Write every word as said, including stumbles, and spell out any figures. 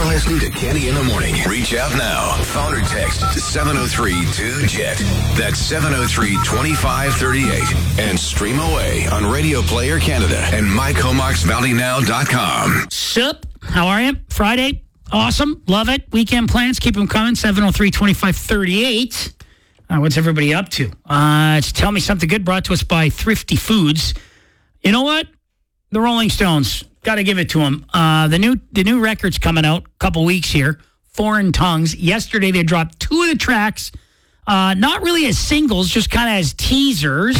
You're listening to Kenny in the Morning. Reach out now. Phone or text to seven oh three two jet. That's seven oh three, two five three eight. And stream away on Radio Player Canada and my comox valley now dot com. Sup? How are you? Friday? Awesome. Love it. Weekend plans. Keep them coming. seven oh three, two five three eight. Uh, what's everybody up to? Uh, it's Tell Me Something Good, brought to us by Thrifty Foods. You know what? The Rolling Stones. Got to give it to them. Uh, the new the new record's coming out a couple weeks here. Foreign Tongues. Yesterday they dropped two of the tracks. Uh, not really as singles, just kind of as teasers.